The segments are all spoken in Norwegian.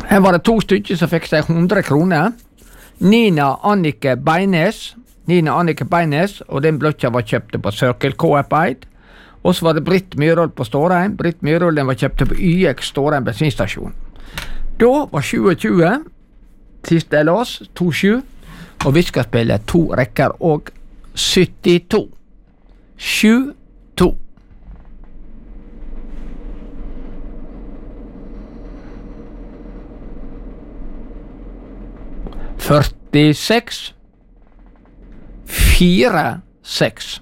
Her var det 2 stykker som fikk seg 100 kroner. Nina Annike Beines, og den blokka var kjøpt på Circle K-Eid. Og så var det Britt Myrhold på Stårheim. Britt Myrhold den var kjøpt på YX Stårheim bensinstasjon. Da var 27, siste jeg las, 27, og vi skal spille 2 rekker og 72. 7-2. Førtiseks, 4-6.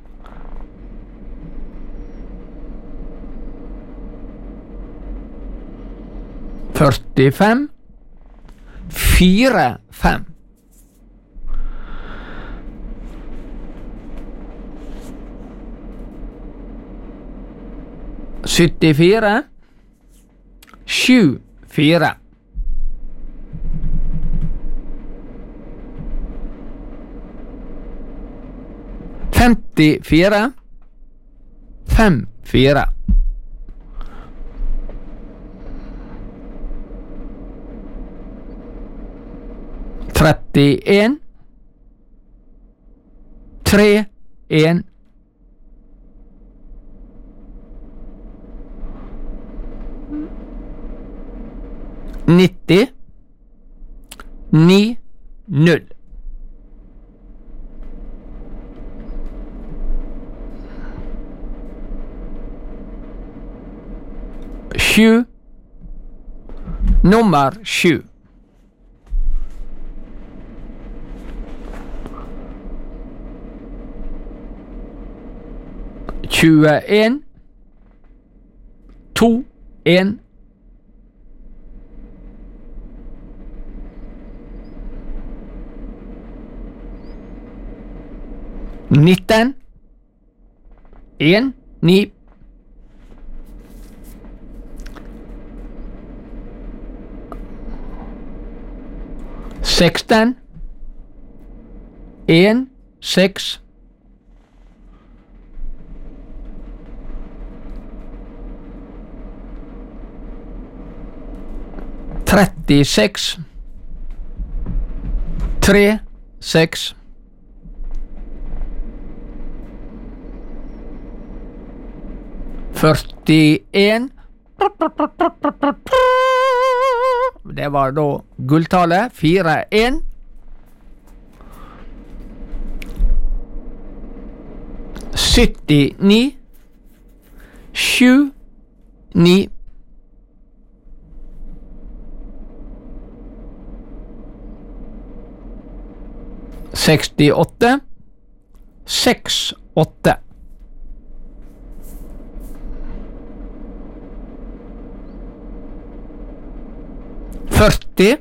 Førtifem, 4-5. Syttifire, 7-4. Femtifire, 5-4. Trettien, 3-1. Nitti, 9-0. Sju, nummer 7. Tjueen, 2-1. Nitten, 1-9. Seksten, 1-6. Trettiseks, 3-6. Førtien. Det var da gulltallet, 4-1. Syttini, 7-9. Sekstiåtte, 6-8. Førti,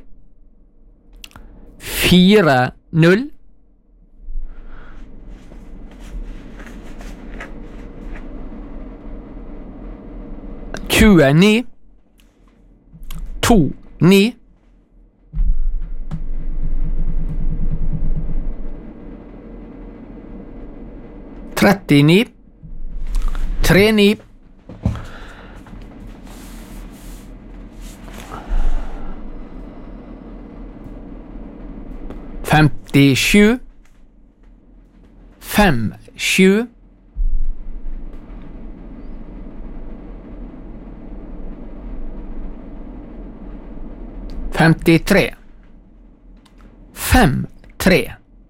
4-0. Tjueni, 2-9. Trettini, 3-9. Femtisju, 5-7. Femtitre, 5-3.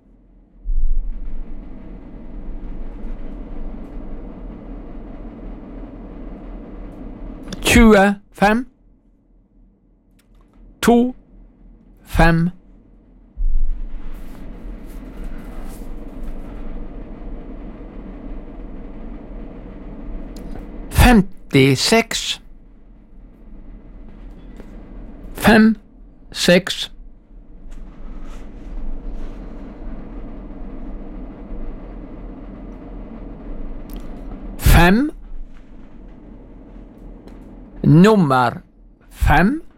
Tjuefem, 2-5. Femtiseks, 5-6. Fem, nummer 5.